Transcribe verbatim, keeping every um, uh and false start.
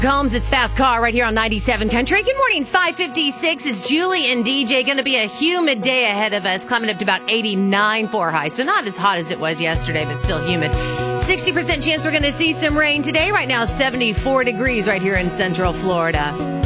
Combs, it's Fast Car right here on ninety-seven Country. Good morning. It's five fifty-six. It's Julie and D J. Going to be a humid day ahead of us, climbing up to about eighty-nine for high. So not as hot as it was yesterday, but still humid. sixty percent chance we're going to see some rain today. Right now, seventy-four degrees right here in Central Florida.